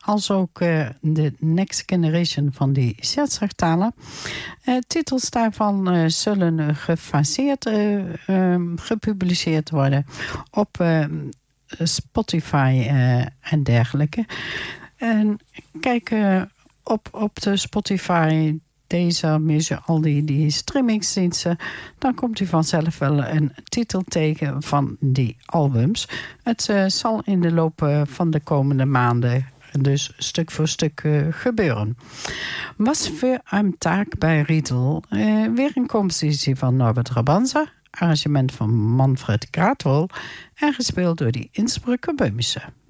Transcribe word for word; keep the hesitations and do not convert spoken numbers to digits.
als ook uh, de Next Generation van die Sietsachtaler. Uh, titels daarvan uh, zullen gefaseerd uh, um, gepubliceerd worden op uh, Spotify uh, en dergelijke. En kijk, uh, op, op de Spotify, deze music, al die, die streamingsdiensten, dan komt u vanzelf wel een titel tegen van die albums. Het uh, zal in de loop uh, van de komende maanden dus stuk voor stuk uh, gebeuren. Was voor een taak bij Riedel uh, weer een compositie van Norbert Rabanza, arrangement van Manfred Kraatwol en gespeeld door die Innsbrucker Böhmische.